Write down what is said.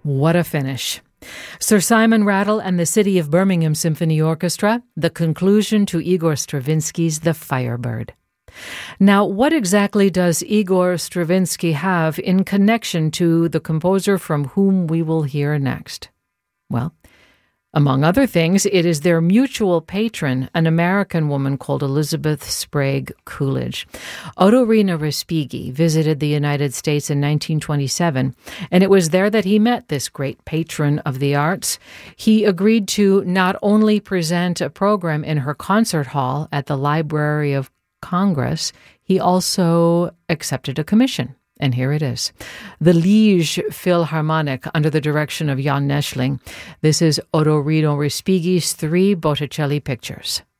What a finish. Sir Simon Rattle and the City of Birmingham Symphony Orchestra, the conclusion to Igor Stravinsky's The Firebird. Now, what exactly does Igor Stravinsky have in connection to the composer from whom we will hear next? Well, among other things, it is their mutual patron, an American woman called Elizabeth Sprague Coolidge. Otorino Respighi visited the United States in 1927, and it was there that he met this great patron of the arts. He agreed to not only present a program in her concert hall at the Library of Congress, he also accepted a commission. And here it is. The Liege Philharmonic, under the direction of Jan Neschling. This is Otorino Respighi's 3 Botticelli pictures.